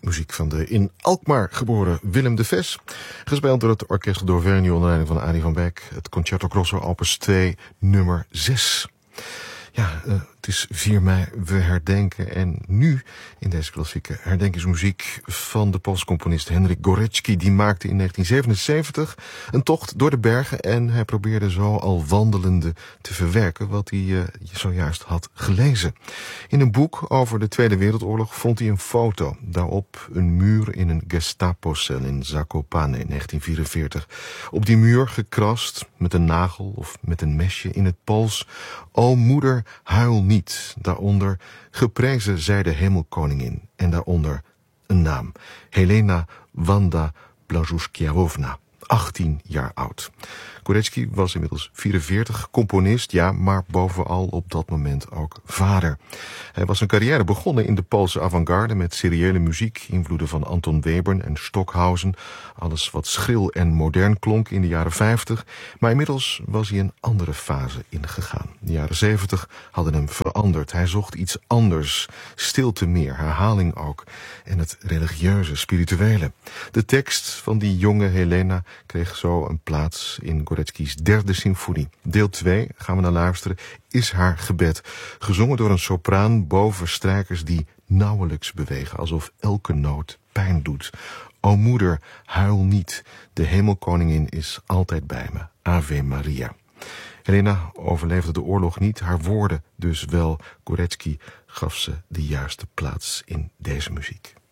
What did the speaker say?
Muziek van de in Alkmaar geboren Willem de Ves. Gespeeld door het Orkest d'Auvergne onder leiding van Arie van Beek. Het Concerto Grosso Opus 2 nummer 6. Ja, het is 4 mei, we herdenken. En nu in deze klassieke herdenkingsmuziek van de Poolse componist Henryk Górecki. Die maakte in 1977 een tocht door de bergen. En hij probeerde zo al wandelende te verwerken wat hij zojuist had gelezen. In een boek over de Tweede Wereldoorlog vond hij een foto. Daarop een muur in een Gestapo-cel in Zakopane in 1944. Op die muur gekrast met een nagel of met een mesje in het Pools: O moeder, huil niet. Daaronder: geprezen zij de hemelkoningin. En daaronder een naam: Helena Wanda Blažuškiarovna, 18 jaar oud. Górecki was inmiddels 44, componist, ja, maar bovenal op dat moment ook vader. Hij was zijn carrière begonnen in de Poolse avant-garde met seriële muziek, invloeden van Anton Webern en Stockhausen, alles wat schril en modern klonk in de jaren 50, maar inmiddels was hij een andere fase ingegaan. De jaren 70 hadden hem veranderd. Hij zocht iets anders, stilte meer, herhaling ook, en het religieuze, spirituele. De tekst van die jonge Helena kreeg zo een plaats in Górecki's derde symfonie. Deel 2, gaan we naar luisteren, is haar gebed. Gezongen door een sopraan boven strijkers die nauwelijks bewegen, alsof elke noot pijn doet. O moeder, huil niet, de hemelkoningin is altijd bij me. Ave Maria. Helena overleefde de oorlog niet, haar woorden dus wel. Górecki gaf ze de juiste plaats in deze muziek.